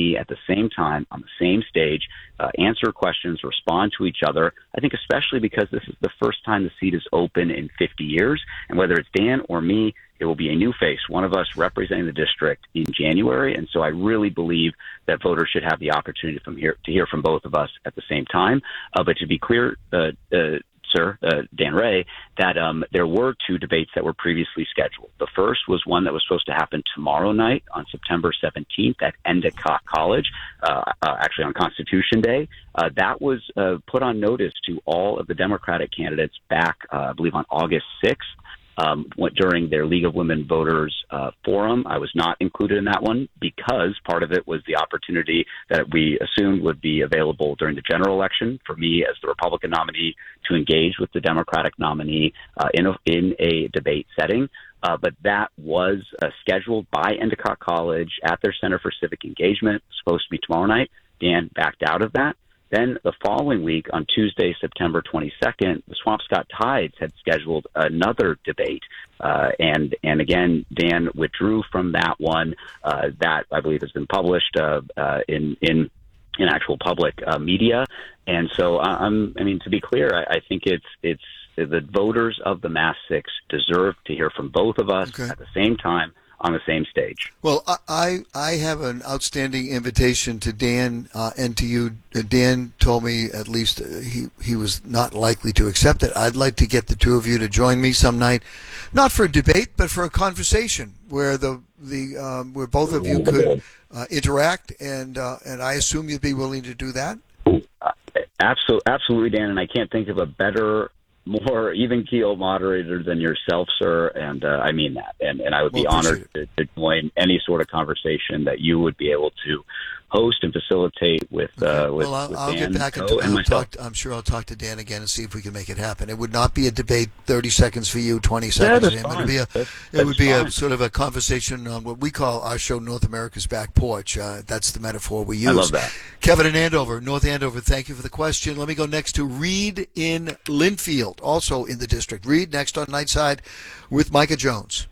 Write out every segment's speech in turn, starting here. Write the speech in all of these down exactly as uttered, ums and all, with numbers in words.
me at the same time on the same stage, uh, answer questions, respond to each other. I think especially because this is the first time the seat is open in fifty years, and whether it's Dan or me, it will be a new face, one of us representing the district in January. And so I really believe that voters should have the opportunity from here to hear from both of us at the same time. Uh, but to be clear, uh, uh, sir, uh, Dan Ray, that um, there were two debates that were previously scheduled. The first was one that was supposed to happen tomorrow night on September seventeenth at Endicott College, uh, uh, actually on Constitution Day. Uh, that was uh, put on notice to all of the Democratic candidates back, uh, I believe, on August sixth. Um, during their League of Women Voters uh, forum. I was not included in that one because part of it was the opportunity that we assumed would be available during the general election for me as the Republican nominee to engage with the Democratic nominee uh, in, a, in a debate setting. Uh, but that was uh, scheduled by Endicott College at their Center for Civic Engagement. It was supposed to be tomorrow night. Dan backed out of that. Then the following week, on Tuesday, September twenty-second, the Swampscott Tides had scheduled another debate. Uh, and, and again, Dan withdrew from that one. Uh, that, I believe, has been published uh, uh, in, in, in actual public uh, media. And so, I'm, I mean, to be clear, I, I think it's, it's the voters of the Mass Six deserve to hear from both of us okay. at the same time, on the same stage. Well, I I have an outstanding invitation to Dan uh, and to you. Uh, Dan told me at least uh, he he was not likely to accept it. I'd like to get the two of you to join me some night, not for a debate, but for a conversation where the the um, where both of you could uh, interact, and uh, and I assume you'd be willing to do that. Uh, absolutely, absolutely, Dan. And I can't think of a better, more even keel moderator than yourself, sir, and uh, I mean that. And, and I would be well, honored to, to join any sort of conversation that you would be able to host and facilitate with. Okay. Uh, with well, I'll, with I'll Dan get back Co. into. and I'll talk, I'm sure I'll talk to Dan again and see if we can make it happen. It would not be a debate, thirty seconds for you, twenty seconds for him. It would be a. That's, it would that's be fine. a sort of a conversation on what we call our show, North America's Back Porch. Uh, that's the metaphor we use. I love that. Kevin in Andover, North Andover. Thank you for the question. Let me go next to Reed in Linfield, also in the district. Reed, next on Nightside with Micah Jones.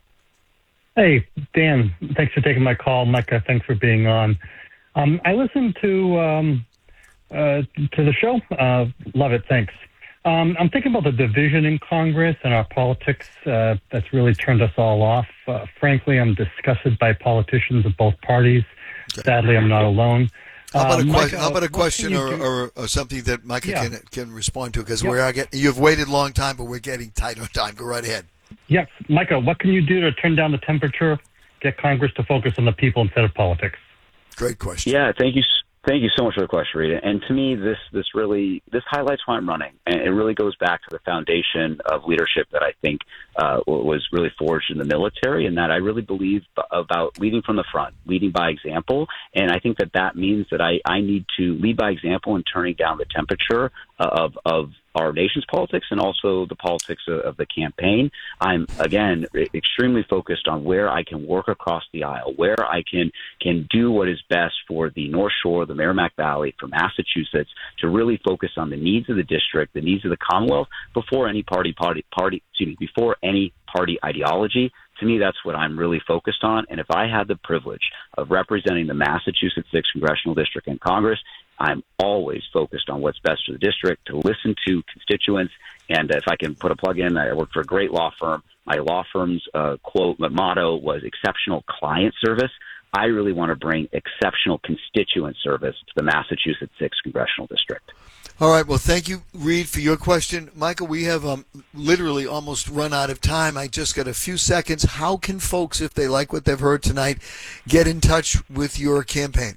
Hey, Dan, thanks for taking my call. Micah, thanks for being on. Um, I listened to um, uh, to the show. Uh, love it. Thanks. Um, I'm thinking about the division in Congress and our politics uh, that's really turned us all off. Uh, frankly, I'm disgusted by politicians of both parties. Sadly, I'm not alone. How about a, uh, que- Micah, how about a question or, or, or something that Micah yeah. can can respond to? Because yeah. we are getting, you've waited a long time, but we're getting tight on time. Go right ahead. Yes, Micah, what can you do to turn down the temperature, get Congress to focus on the people instead of politics? Great question. Yeah, thank you. Thank you so much for the question, Rita. And to me, this this really this highlights why I'm running, and it really goes back to the foundation of leadership that I think uh, was really forged in the military, and that I really believe about leading from the front, leading by example. And I think that that means that I, I need to lead by example in turning down the temperature of of our nation's politics and also the politics of, of the campaign. I'm, again, extremely focused on where I can work across the aisle, where I can can do what is best for the North Shore, the Merrimack Valley, for Massachusetts, to really focus on the needs of the district, the needs of the Commonwealth, before any party, party, party, excuse me, before any party ideology. To me, that's what I'm really focused on. And if I had the privilege of representing the Massachusetts sixth Congressional District in Congress, I'm always focused on what's best for the district, to listen to constituents. And if I can put a plug in, I work for a great law firm. My law firm's uh, quote, my motto was exceptional client service. I really want to bring exceptional constituent service to the Massachusetts sixth Congressional District. All right. Well, thank you, Reed, for your question. Michael, we have um, literally almost run out of time. I just got a few seconds. How can folks, if they like what they've heard tonight, get in touch with your campaign?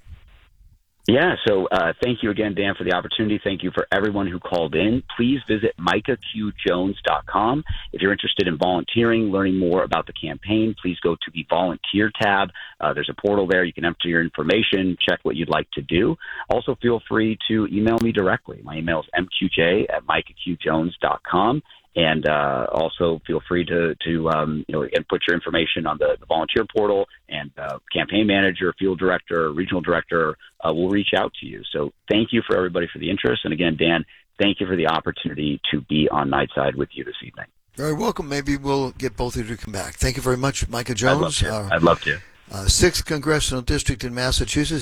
Yeah, so uh, thank you again, Dan, for the opportunity. Thank you for everyone who called in. Please visit micah q jones dot com. If you're interested in volunteering, learning more about the campaign, please go to the volunteer tab. Uh, there's a portal there. You can enter your information, check what you'd like to do. Also, feel free to email me directly. My email is m q j at micah q jones dot com. And uh, also feel free to, to um, you know, again, put your information on the, the volunteer portal, and uh, campaign manager, field director, regional director uh, will reach out to you. So thank you for everybody for the interest. And again, Dan, thank you for the opportunity to be on Nightside with you this evening. Very welcome. Maybe we'll get both of you to come back. Thank you very much, Micah Jones. I'd love to. Uh, I'd love to. Uh, sixth Congressional District in Massachusetts.